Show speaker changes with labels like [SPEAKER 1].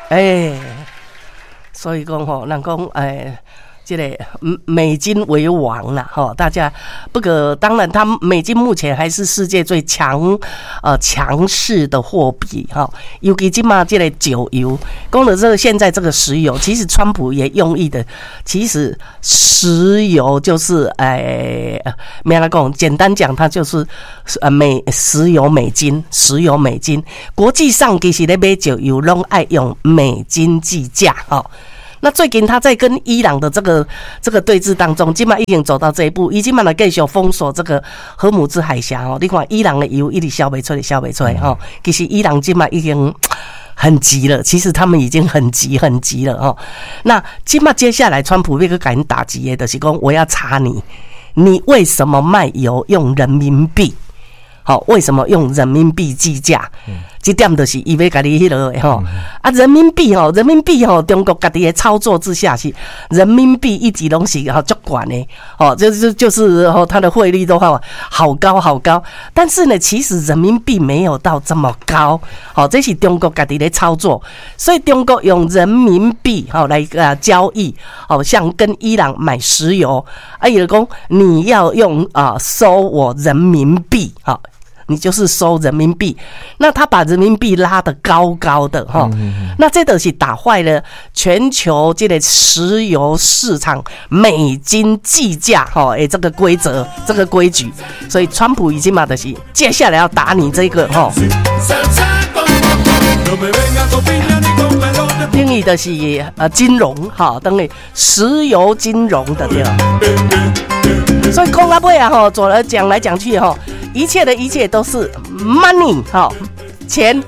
[SPEAKER 1] 所以讲吼，人讲这个美金为王啦，哈，大家不过当然，它美金目前还是世界最强势的货币哈。尤其今嘛这个酒油，讲了这个现在这个石油，其实川普也用意的，其实石油就是没来讲，简单讲，它就是石油美金，国际上其实咧买酒油拢爱用美金计价哈。那最近他在跟伊朗的这个对峙当中，今嘛已经走到这一步，已经嘛来继续封锁这个荷姆兹海峡哦。你看伊朗的油一直销不出来哈。其实伊朗今嘛已经很急了，其实他们已经很急了哦。那今嘛接下来川普要去给人打击的，就是讲我要查你为什么卖油用人民币？好，为什么用人民币计价？这点就是伊要甲你迄落吼啊，人民币中国家己的操作之下是人民币一直拢是足悬的哦，就是它的汇率的话好高，但是呢，其实人民币没有到这么高，好，这是中国家己的操作，所以中国用人民币来交易，好像跟伊朗买石油，伊就讲你要用收我人民币，好。你就是收人民币，那他把人民币拉得高高的哈，那这都是打坏了全球这个石油市场美金计价哈这个规则这个规矩，所以川普已经嘛就是接下来要打你这个哈，定义的是金融哈，等于石油金融的对了。所以讲到尾啊，走了讲来讲去一切的一切都是 money 钱